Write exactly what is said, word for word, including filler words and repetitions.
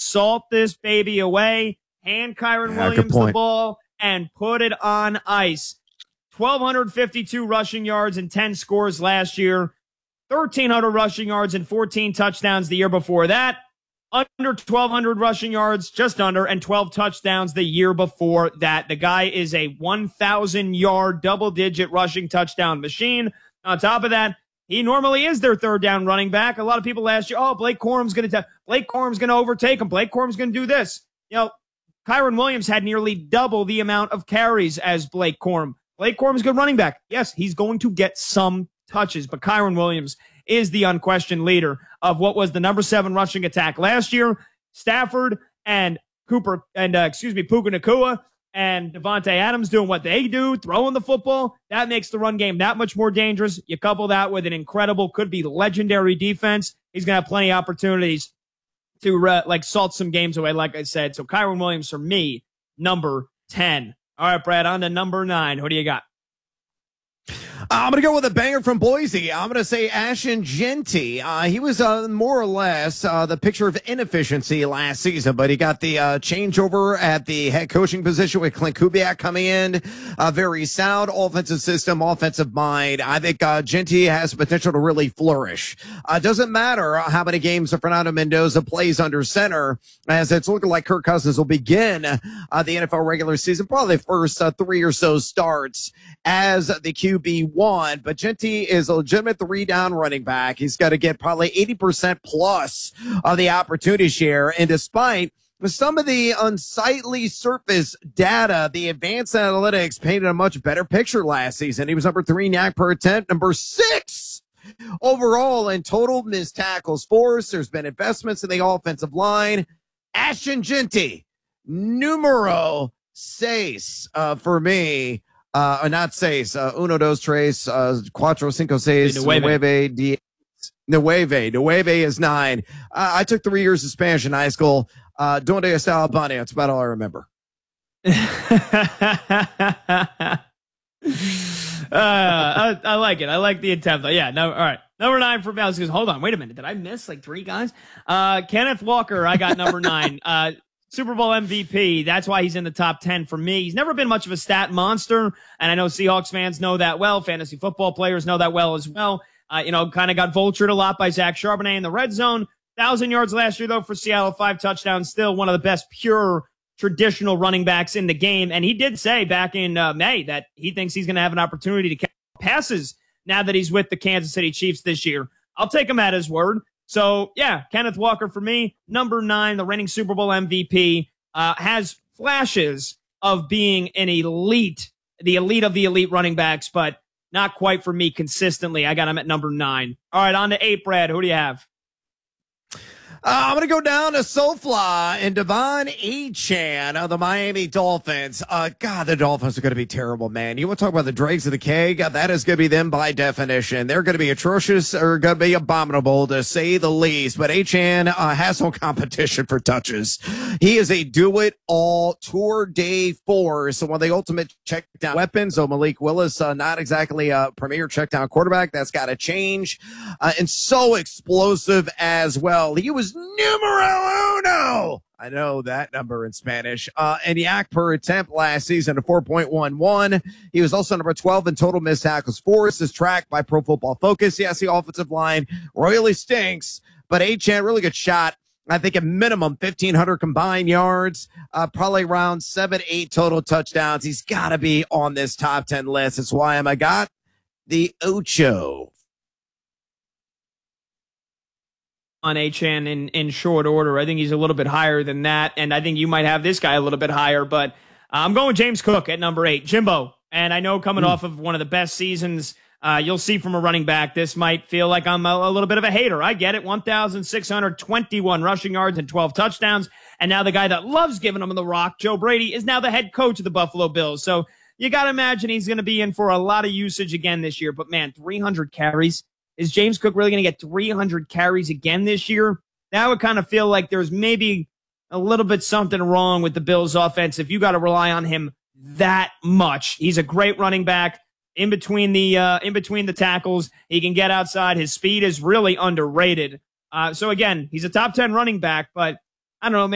salt this baby away, hand Kyron Yeah, Williams the ball, and put it on ice. twelve fifty-two rushing yards and ten scores last year. thirteen hundred rushing yards and fourteen touchdowns the year before that. Under twelve hundred rushing yards, just under, and twelve touchdowns the year before that. The guy is a one thousand yard, double-digit rushing touchdown machine. On top of that, he normally is their third down running back. A lot of people last year, oh, Blake Corum's going to Blake Corum's going to overtake him. Blake Corum's going to do this. You know, Kyron Williams had nearly double the amount of carries as Blake Corum. Blake Corum's a good running back. Yes, he's going to get some touches, but Kyron Williams is the unquestioned leader of what was the number seven rushing attack last year. Stafford and Cooper and uh, excuse me, Puka Nacua and Devontae Adams doing what they do, throwing the football. That makes the run game that much more dangerous. You couple that with an incredible, could be legendary defense. He's going to have plenty of opportunities to uh, like salt some games away, like I said. So Kyron Williams for me, number ten. All right, Brad, on to number nine. Who do you got? I'm going to go with a banger from Boise. I'm going to say Ashton Jeanty. Uh, he was uh, more or less uh, the picture of inefficiency last season, but he got the uh, changeover at the head coaching position with Clint Kubiak coming in. A very sound offensive system, offensive mind. I think uh, Jeanty has potential to really flourish. Uh, doesn't matter how many games Fernando Mendoza plays under center, as it's looking like Kirk Cousins will begin uh, the N F L regular season, probably the first uh, three or so starts as the Q B one, but Jeanty is a legitimate three-down running back. He's got to get probably eighty percent plus of the opportunity share, and despite some of the unsightly surface data, the advanced analytics painted a much better picture last season. He was number three in yak per attempt, number six overall in total missed tackles forced. There's been investments in the offensive line. Ashton Jeanty, numero seis uh, for me. Uh, not seis, uh, uno, dos, tres, uh, cuatro, cinco, seis, nueve, diez, nueve, nueve is nine. Uh, I took three years of Spanish in high school. Uh, donde está el baño? That's about all I remember. uh, I, I like it. I like the attempt. Yeah, no, all right. Number nine for Mouse goes, hold on, wait a minute. Did I miss like three guys? Uh, Kenneth Walker, I got number nine. Uh, Super Bowl M V P. That's why he's in the top ten for me. He's never been much of a stat monster, and I know Seahawks fans know that well. Fantasy football players know that well as well. Uh, you know, kind of got vultured a lot by Zach Charbonnet in the red zone. one thousand yards last year, though, for Seattle. Five touchdowns. Still one of the best pure traditional running backs in the game. And he did say back in uh, May that he thinks he's going to have an opportunity to catch passes now that he's with the Kansas City Chiefs this year. I'll take him at his word. So, yeah, Kenneth Walker for me, number nine, the reigning Super Bowl M V P, uh, has flashes of being an elite, the elite of the elite running backs, but not quite for me consistently. I got him at number nine. All right, on to eight, Brad. Who do you have? Uh, I'm going to go down to SoFly and Devon Achane of the Miami Dolphins. Uh, God, the Dolphins are going to be terrible, man. You want to talk about the dregs of the keg? That is going to be them by definition. They're going to be atrocious or going to be abominable, to say the least. But Achane uh, has no competition for touches. He is a do-it-all tour de force. So one of the ultimate check-down weapons. So Malik Willis, uh, not exactly a premier check-down quarterback. That's got to change. Uh, and so explosive as well. He was numero uno. I know that number in Spanish. Uh, and yak per attempt last season, a four point one one. He was also number twelve in total missed tackles forced, is tracked by Pro Football Focus. Yes, the offensive line royally stinks, but Achane, really good shot. I think a minimum fifteen hundred combined yards, uh, probably around seven, eight total touchdowns. He's got to be on this top ten list. That's why I got the Ocho. On Achane in, in short order. I think he's a little bit higher than that, and I think you might have this guy a little bit higher, but I'm going with James Cook at number eight. Jimbo, and I know coming mm. off of one of the best seasons uh, you'll see from a running back, this might feel like I'm a, a little bit of a hater. I get it. one thousand six hundred twenty-one rushing yards and twelve touchdowns, and now the guy that loves giving him the rock, Joe Brady, is now the head coach of the Buffalo Bills, so you got to imagine he's going to be in for a lot of usage again this year, but man, three hundred carries. Is James Cook really going to get three hundred carries again this year? That would kind of feel like there's maybe a little bit something wrong with the Bills offense if you got to rely on him that much. He's a great running back in between the, uh, in between the tackles. He can get outside. His speed is really underrated. Uh, so again, he's a top ten running back, but I don't know,